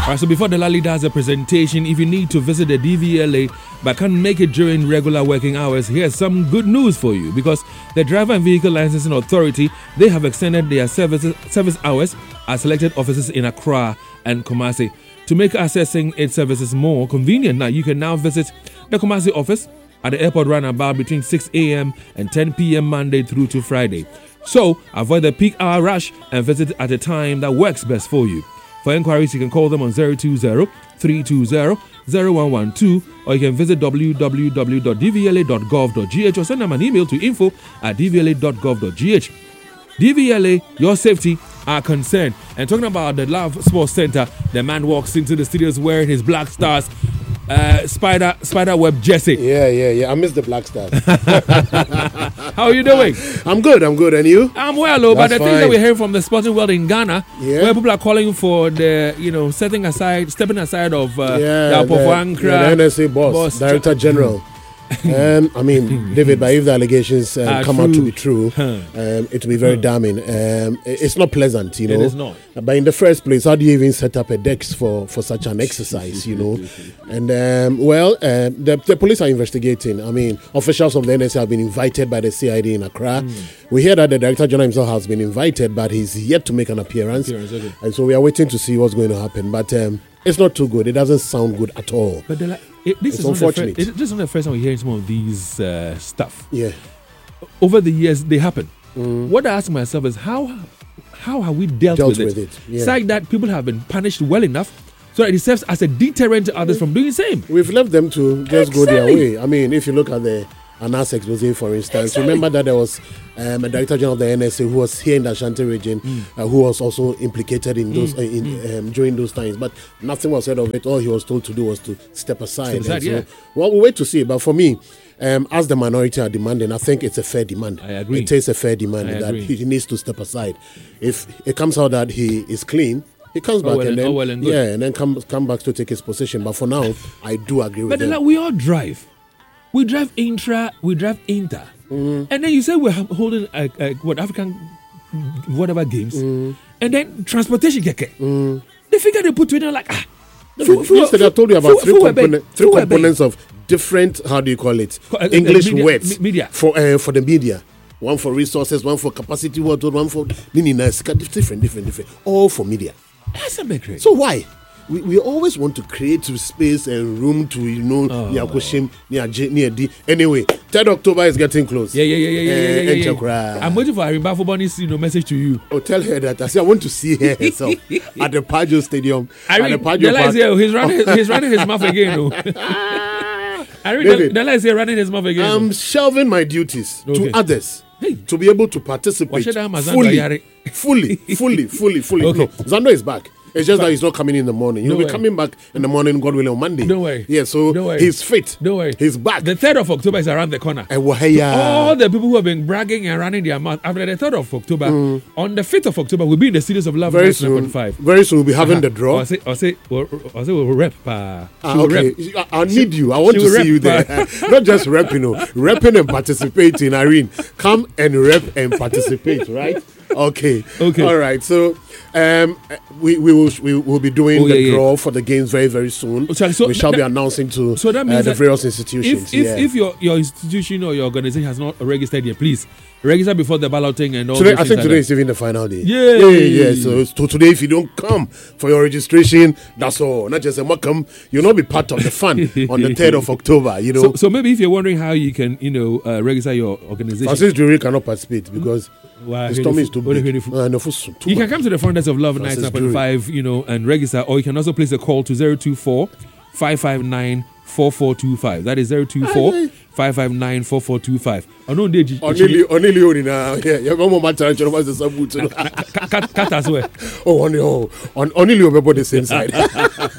Alright, so before Delali does a presentation, if you need to visit the DVLA but can't make it during regular working hours, here's some good news for you, because the Driver and Vehicle Licensing Authority, they have extended their service hours at selected offices in Accra and Kumasi. To make accessing its services more convenient, now you can now visit the Kumasi office at the airport roundabout between 6 a.m. and 10 p.m. Monday through to Friday. So avoid the peak hour rush and visit at a time that works best for you. For inquiries, you can call them on 020-320-0112, or you can visit www.dvla.gov.gh or send them an email to info@dvla.gov.gh. DVLA, your safety, our concern. And talking about the Love Sports Center, the man walks into the studios wearing his Black Stars spider web jersey. Yeah. I miss the Black Stars. How are you doing? I'm good. And you? I'm well, but the things that we're hearing from the sporting world in Ghana, where people are calling for the, stepping aside of Apofo Ankra, the NSA boss, Director General. David, but if the allegations come out to be true, it will be very damning. It's not pleasant, It is not. But in the first place, how do you even set up a DEX for such an exercise, And, the police are investigating. Officials of the NSA have been invited by the CID in Accra. We hear that the Director General himself has been invited, but he's yet to make an appearance. Okay. And so we are waiting to see what's going to happen. But it's not too good. It doesn't sound good at all. But this is unfortunate. This is not the first time we're hearing some of these stuff. Yeah. Over the years, they happen. What I ask myself is how have we dealt with it? Yeah. It's like that people have been punished well enough so that it serves as a deterrent to others from doing the same. We've left them to just go their way. If you look at the Anas expose, for instance, remember that there was a Director General of the NSA who was here in the Ashanti region, who was also implicated in those during those times, but nothing was said of it. All he was told to do was to step aside. We'll wait to see. But for me, as the minority are demanding, I think it's a fair demand. I agree. It is a fair demand that he needs to step aside. If it comes out that he is clean, he comes back and then come back to take his position. But for now, I do agree with him. But we all drive. We drive intra, we drive inter. And then you say we're holding African whatever games. And then transportation keke. The figure they put to it like yesterday I told you about three components of different, how do you call it? English words media. For the media. One for resources, one for capacity, one for different. All for media. That's a big crazy. So why? We always want to create space and room to, Nyakushim, Nyadi. Anyway, 3rd October is getting close. Yeah. I'm waiting for Arimba for Bonnie's message to you. Oh, tell her that. I say I want to see her herself at the Pajo Stadium. At the Pajo Park. He's running his mouth again. Dela is here running his mouth again. I'm shelving my duties to others. To be able to participate fully. Okay. No, Zando is back. It's just that he's not coming in the morning. He'll be coming back in the morning, God willing, on Monday. Don't worry. Yeah, so he's fit. Don't worry. He's back. The 3rd of October is around the corner. So all the people who have been bragging and running their mouth after the 3rd of October, on the 5th of October, we'll be in the studios of Love 99.5. Very soon we'll be having the draw. I'll say we'll rep. Okay. I need you. I want to see you there. Not just repping and participating, Irene. Come and rep and participate, right? Okay. All right. So we will be doing the draw for the games very, very soon. So we shall be announcing to the various institutions. If your institution or your organization has not registered yet, please register before the balloting and all. I think today is even the final day. Yeah. So today, if you don't come for your registration, that's all. Not just a welcome. You'll not be part of the fun on the 3rd of October. So maybe if you're wondering how you can register your organization, Francis Drury cannot participate because his tummy is too big. You can come to the front desk of Love 99.5, and register, or you can also place a call to 024-559-4425. That is 024-559-4425. Cut as well. Only the same side.